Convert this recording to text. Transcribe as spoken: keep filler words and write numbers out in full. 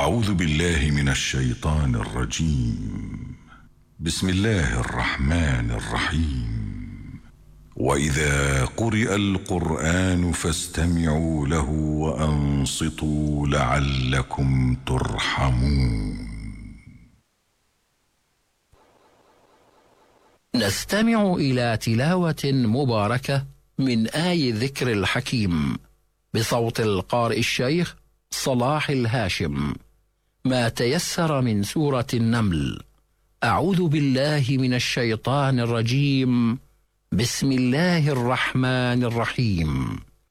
أعوذ بالله من الشيطان الرجيم. بسم الله الرحمن الرحيم. وإذا قرئ القرآن فاستمعوا له وأنصتوا لعلكم ترحمون. نستمع إلى تلاوة مباركة من آي ذكر الحكيم بصوت القارئ الشيخ صلاح الهاشم، ما تيسر من سورة النمل. أعوذ بالله من الشيطان الرجيم. بسم الله الرحمن الرحيم.